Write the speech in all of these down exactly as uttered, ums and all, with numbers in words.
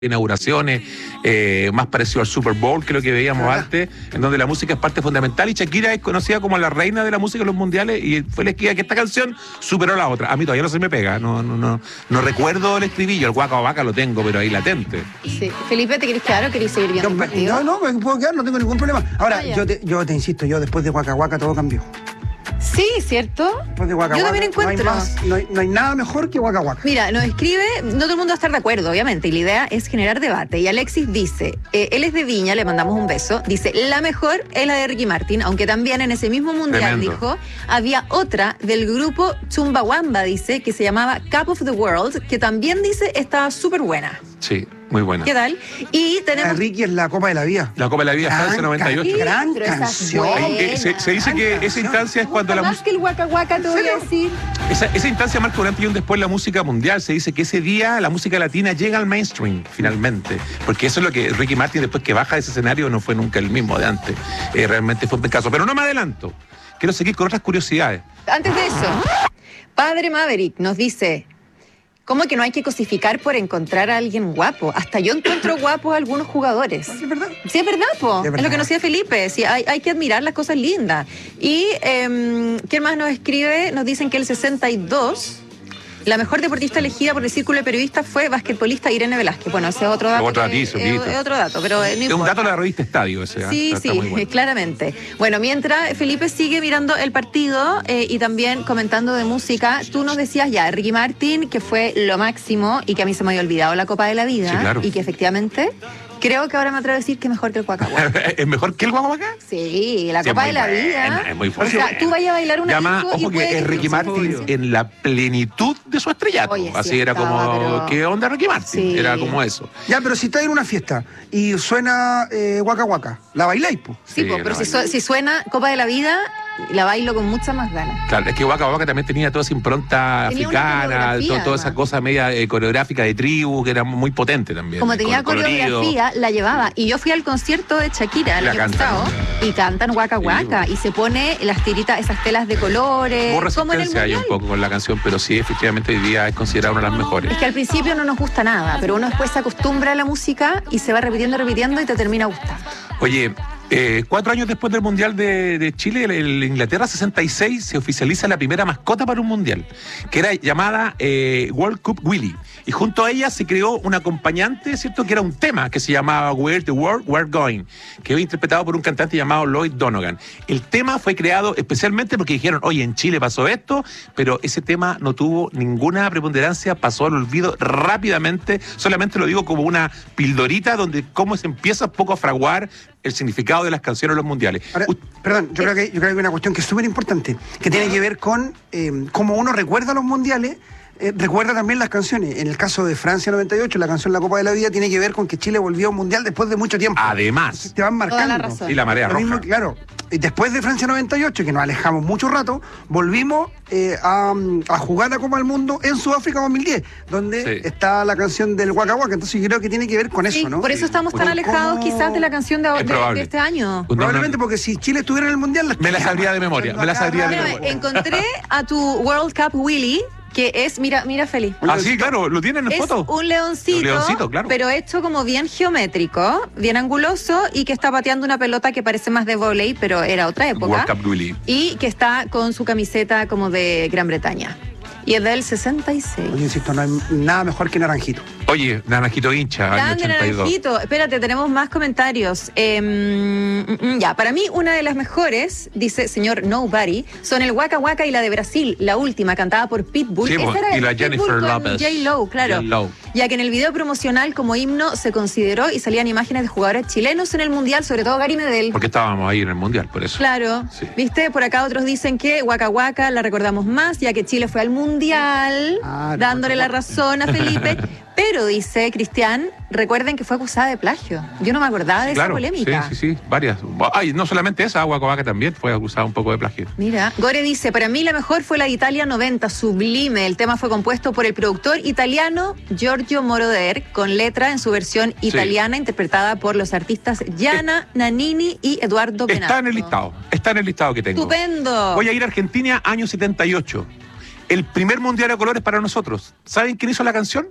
inauguraciones, eh, más parecido al Super Bowl que lo que veíamos ah. antes, en donde la música es parte fundamental, y Shakira es conocida como la reina de la música en los mundiales, y fue elegida que esta canción superó a la otra. A mí todavía no se me pega, no no no no recuerdo el estribillo, el Waka Waka lo tengo, pero ahí latente. Sí. Felipe, ¿te querés quedar o querés seguir viendo yo, el partido? No, no, me puedo quedar, no tengo ningún problema. Ahora, ah, yo, te, yo te insisto, yo después de Waka Waka todo cambió. Sí, ¿cierto? Después de Waka Yo Waka, también encuentro. No hay, más, no, hay, no hay nada mejor que Waka Waka. Mira, nos escribe, no todo el mundo va a estar de acuerdo, obviamente, y la idea es generar debate. Y Alexis dice, eh, él es de Viña, le mandamos un beso, dice, la mejor es la de Ricky Martin, aunque también en ese mismo mundial, Tremendo. dijo, había otra del grupo Chumbawamba, dice, que se llamaba Cup of the World, que también dice estaba súper buena. Sí, muy buena. ¿Qué tal? Y tenemos... La Ricky es la Copa de la Vida. La Copa de la Vida, Francia noventa y ocho. Gran canción. Eh, se, se dice que esa instancia es cuando la música... música... Más que el Waka Waka, te voy a decir. Esa, esa instancia marca un antes y un después en la música mundial. Se dice que ese día la música latina llega al mainstream, finalmente. Porque eso es lo que Ricky Martin, después que baja de ese escenario, no fue nunca el mismo de antes. Eh, realmente fue un caso. Pero no me adelanto. Quiero seguir con otras curiosidades. Antes de eso, Padre Maverick nos dice... ¿Cómo que no hay que cosificar por encontrar a alguien guapo? Hasta yo encuentro guapos a algunos jugadores. ¿Sí es verdad? Sí, es verdad, po. Es, verdad. Es lo que nos decía Felipe. Sí, hay, hay que admirar las cosas lindas. Y, eh, ¿quién más nos escribe? Nos dicen que el sesenta y dos... La mejor deportista elegida por el Círculo de Periodistas fue basquetbolista Irene Velázquez. Bueno, ese es otro dato. Otro que, dato, es, es otro dato, pero no es importa. un dato de la revista Estadio ese. Sí, está, sí, está muy bueno. claramente. Bueno, mientras Felipe sigue mirando el partido eh, y también comentando de música, tú nos decías ya, Ricky Martin, que fue lo máximo y que a mí se me había olvidado la Copa de la Vida. Sí, claro. Y que efectivamente... Creo que ahora me atrevo a decir que es mejor que el Waka Waka. ¿Es mejor que el Waka Waka? Sí, la sí, Copa de la buena, Vida. Es muy fuerte. O sea, tú vayas a bailar una Llama, disco ojo y que es Ricky Martin en la plenitud de su estrellato. Oye, sí, Así era estaba, como, pero... ¿qué onda Ricky Martin? Sí. Era como eso. Ya, pero si estás en una fiesta y suena eh, Waka Waka, ¿la bailáis, po? Sí, Sí, po, pero si, bailé. su, si suena Copa de la Vida, la bailo con muchas más ganas. Claro, es que Waka Waka también tenía toda esa impronta Tenía una africana, coreografía, to, toda esa además. cosa media eh, coreográfica de tribu, que era muy potente también. Como tenía Col- colorido. coreografía, la llevaba. Y yo fui al concierto de Shakira el La año cantan. pasado y cantan Waka Waka. Sí. Y se pone las tiritas, esas telas de colores. Hubo como en el resistencia ahí un mundial. poco con la canción, pero sí, efectivamente hoy día es considerada una de las mejores. Es que al principio no nos gusta nada, pero uno después se acostumbra a la música y se va repitiendo, repitiendo y te termina gustando. Oye, eh, cuatro años después del Mundial de, de Chile, el, el Inglaterra sesenta y seis, se oficializa la primera mascota para un Mundial, que era llamada eh, World Cup Willy. Y junto a ella se creó un acompañante, ¿cierto? Que era un tema que se llamaba Where the World We're Going, que fue interpretado por un cantante llamado Lloyd Donegan. El tema fue creado especialmente porque dijeron, oye, en Chile pasó esto, pero ese tema no tuvo ninguna preponderancia, pasó al olvido rápidamente. Solamente lo digo como una pildorita donde cómo se empieza un poco a fraguar el significado de las canciones en los mundiales. Ahora, U- perdón, yo, creo que, yo creo que hay una cuestión que es súper importante, que tiene que ver con eh, cómo uno recuerda los mundiales, eh, recuerda también las canciones. En el caso de Francia noventa y ocho, la canción La Copa de la Vida tiene que ver con que Chile volvió a un mundial después de mucho tiempo. Además, Te van marcando. Toda la razón. y la marea Lo roja. mismo, claro, y después de Francia noventa y ocho, que nos alejamos mucho rato, volvimos eh, a, a jugar la Copa del Mundo en Sudáfrica dos mil diez, donde Sí. está la canción del Waka Waka. Entonces yo creo que tiene que ver con Sí, eso, ¿no? por eso estamos tan ¿Cómo? alejados quizás de la canción de, Es de- probable. de este año. Un- Probablemente porque si Chile estuviera en el Mundial... la Me la sabría de memoria, me la sabría de Mírame, memoria. encontré a tu World Cup Willy, que es, mira, mira Feli. Ah, sí, claro, lo tienen en Es foto. un leoncito, Un leoncito, claro. pero hecho como bien geométrico, bien anguloso y que está pateando una pelota que parece más de vóley, pero era otra época. World Cup Willy. Y que está con su camiseta como de Gran Bretaña. Y es del sesenta y seis. Oye, insisto, no hay nada mejor que Naranjito. Oye, Naranjito Hincha, año Grande ochenta y dos. Naranjito. Espérate, tenemos más comentarios. Eh, mm, mm, ya, para mí una de las mejores, dice señor Nobody, son el Waka Waka y la de Brasil, la última, cantada por Pitbull. Sí, Esa po, era y la Pitbull Jennifer con Lopez. J-Lo, claro. J-Lo. Ya que en el video promocional como himno se consideró y salían imágenes de jugadores chilenos en el Mundial, sobre todo Gary Medel. Porque estábamos ahí en el Mundial, por eso. Claro, Sí. viste, por acá otros dicen que Waka Waka la recordamos más, ya que Chile fue al Mundial, Ah, dándole la Waka Waka. razón a Felipe. Pero dice Cristian, recuerden que fue acusada de plagio. Yo no me acordaba de Claro, esa polémica. sí, sí, sí, varias. Ay, no solamente esa, Waka Waka también fue acusada un poco de plagio. Mira, Gore dice, para mí la mejor fue la de Italia noventa, sublime. El tema fue compuesto por el productor italiano Giorgio Moroder, con letra en su versión Sí. italiana, interpretada por los artistas Gianna Nannini y Eduardo Benatto. Está en el listado, está en el listado que tengo. ¡Estupendo! Voy a ir a Argentina, año setenta y ocho. El primer mundial a colores para nosotros. ¿Saben quién hizo la canción?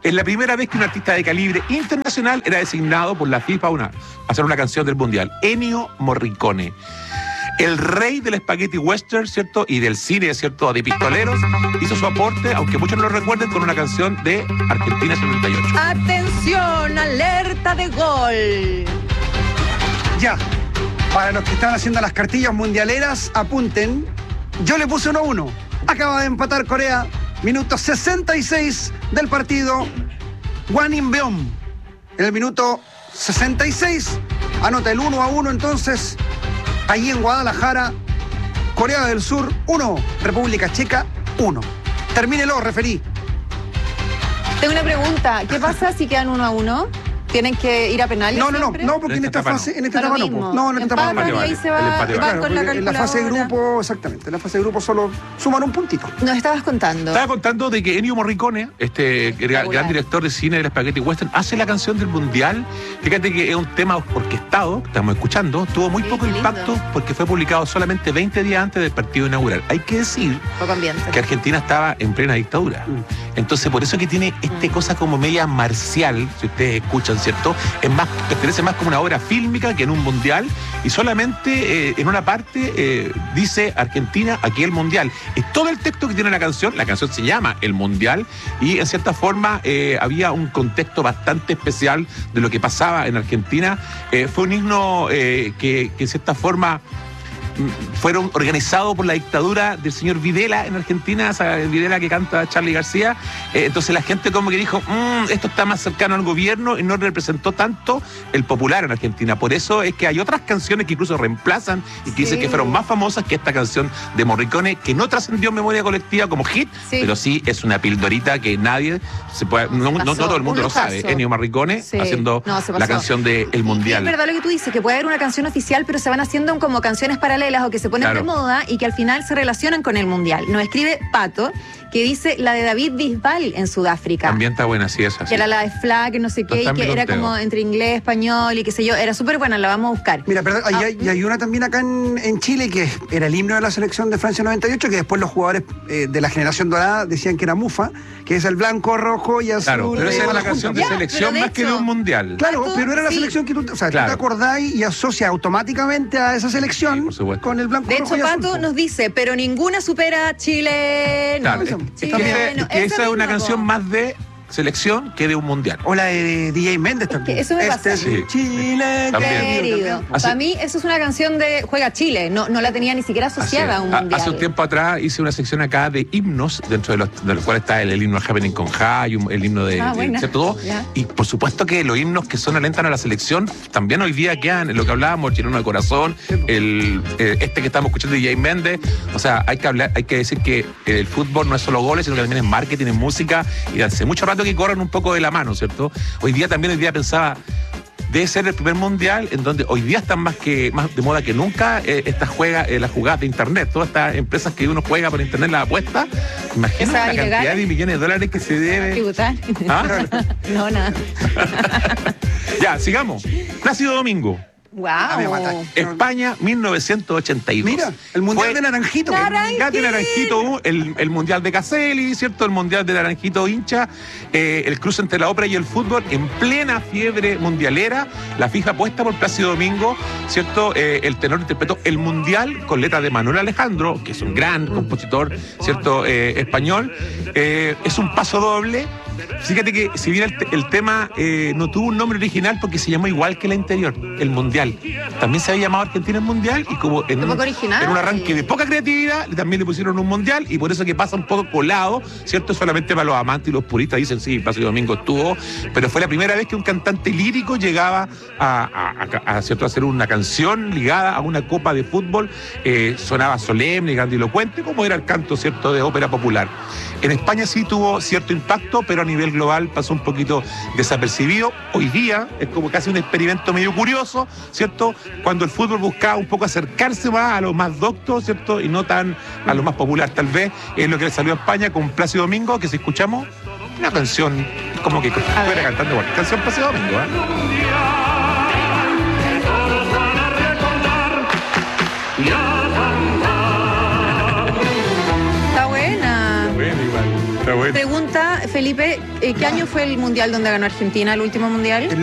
es la primera vez que un artista de calibre internacional era designado por la FIFA una, a hacer una canción del Mundial. Ennio Morricone. El rey del spaghetti western, ¿cierto? Y del cine, ¿cierto? De pistoleros, hizo su aporte, aunque muchos no lo recuerden, con una canción de Argentina setenta y ocho. Atención, alerta de gol. Ya, para los que están haciendo las cartillas mundialeras, apunten. Yo le puse uno a uno. Acaba de empatar Corea. Minuto sesenta y seis del partido. Hwang In-beom. En el minuto sesenta y seis anota el uno a uno entonces. Allí en Guadalajara, Corea del Sur uno, República Checa uno. Termínelo, referí. Tengo una pregunta. ¿Qué pasa si quedan uno a uno? ¿Tienen que ir a penales? No, no, no, siempre? no, porque en esta fase, en esta etapa no. No, en esta etapa no. Y ahí se va, van con la en la fase de calculadora. grupo, exactamente. En la fase de grupo solo suman un puntito. Nos estabas contando. Estaba contando de que Ennio Morricone, este gran, gran director de cine del spaghetti western, hace la canción del Mundial. Fíjate que es un tema orquestado, que estamos escuchando, tuvo muy Sí, poco qué impacto lindo. porque fue publicado solamente veinte días antes del partido inaugural. Hay que decir Poco ambiente. que Argentina estaba en plena dictadura. Entonces, por eso que tiene esta cosa como media marcial, si ustedes escuchan, ¿cierto? Es más, pertenece más como una obra fílmica que en un mundial, y solamente eh, en una parte eh, dice Argentina, aquí el mundial. Es todo el texto que tiene la canción. La canción se llama El Mundial, y en cierta forma eh, había un contexto bastante especial de lo que pasaba en Argentina. Eh, fue un himno eh, que, que en cierta forma fueron organizados por la dictadura del señor Videla en Argentina, esa Videla que canta Charly García. Eh, entonces la gente como que dijo, mmm, esto está más cercano al gobierno, y no representó tanto el popular en Argentina. Por eso es que hay otras canciones que incluso reemplazan y que Sí. dicen que fueron más famosas que esta canción de Morricone, que no trascendió en memoria colectiva como hit, Sí. pero sí es una pildorita que nadie se puede, no, no- no Pasó, todo el mundo un lo sabe. lujazo. Ennio Morricone Sí. haciendo No, se la pasó. canción de El Y Mundial. es verdad lo que tú dices, que puede haber una canción oficial, pero se van haciendo como canciones paralelas o que se ponen Claro. de moda y que al final se relacionan con el mundial. Nos escribe Pato, que dice la de David Bisbal en Sudáfrica. También está buena, sí, esa. Que era la de Flag, no sé No qué, y está en que mi era conteo. como entre inglés, español y qué sé yo. Era súper buena, la vamos a buscar. Mira, pero hay, Ah, hay- y hay una también acá en, en Chile que era el himno de la selección de Francia noventa y ocho, que después los jugadores eh, de la generación dorada decían que era Mufa, que es el blanco, rojo y azul. Claro, pero eh, esa era la juntos. canción de Ya, selección pero de más que de hecho- un mundial. Claro, Pato, pero era la sí. selección que tú, o sea, Claro. tú te acordáis y asocias automáticamente a esa selección Sí, por supuesto. con el blanco, De rojo hecho, y azul. Pato nos dice, pero ninguna supera a Chile. Claro, es, eso, es que, Chileno. ese- que esa es una misma, canción po. más de selección que de un mundial. O la de D J Méndez también. que eso me Este pasa. es Sí. Chile, También. Querido. Hace- Para mí, eso es una canción de Juega Chile. No, no la tenía ni siquiera asociada a un Ha- mundial. Hace un tiempo atrás hice una sección acá de himnos, dentro de los, de los cuales está el, el himno Happening con High, el himno de, Ah, de- buena. ¿cierto? Todo. Ya. Y por supuesto que los himnos que son alentan a la selección también hoy día quedan en lo que hablábamos, Chileno de Corazón, el, eh, este que estamos escuchando de D J Méndez. O sea, hay que hablar, hay que decir que el fútbol no es solo goles, sino que también es marketing, es música, y hace mucho rato que corren un poco de la mano, ¿cierto? Hoy día también, hoy día pensaba, debe ser el primer mundial en donde hoy día están más que más de moda que nunca eh, estas juega, eh, las jugadas de internet, todas estas empresas que uno juega por internet, las apuestas. Imagínate Esas la cantidad ilegales. de millones de dólares que se debe. Tributar. ¿Ah? No, nada. Ya, sigamos. Plácido Domingo. Ah, me Wow. mataste. España, mil novecientos ochenta y dos. Mira, el mundial Fue de Naranjito. Naranjito. Gatti Naranjito, el, el mundial de Caselli, ¿cierto? El mundial de Naranjito hincha, eh, el cruce entre la ópera y el fútbol en plena fiebre mundialera, la fija puesta por Plácido Domingo, ¿cierto? Eh, el tenor interpretó el mundial con letra de Manuel Alejandro, que es un gran compositor, ¿cierto? Eh, español. Eh, es un paso doble. Fíjate que si bien el, te- el tema eh, no tuvo un nombre original porque se llamó igual que el anterior, el Mundial. También se había llamado Argentina el Mundial y como en Qué un, poco original. en un arranque de poca creatividad, también le pusieron un Mundial y por eso que pasa un poco colado, ¿cierto? Solamente para los amantes y los puristas dicen, sí, Plácido Domingo estuvo, pero fue la primera vez que un cantante lírico llegaba a, a- a- a, ¿cierto? a hacer una canción ligada a una copa de fútbol, eh, sonaba solemne, grandilocuente, como era el canto, ¿cierto?, de ópera popular. En España sí tuvo cierto impacto, pero a nivel global pasó un poquito desapercibido. Hoy día es como casi un experimento medio curioso, ¿cierto? Cuando el fútbol buscaba un poco acercarse más a lo más docto, ¿cierto? Y no tan a lo más popular, tal vez, es lo que le salió a España con Plácido Domingo, que si escuchamos una canción, como que estuviera cantando cualquier canción Plácido Domingo, ¿eh? Está buena. Bueno, igual, está bueno. Pregunta Felipe, eh, ¿qué año fue el mundial donde ganó Argentina, el último mundial?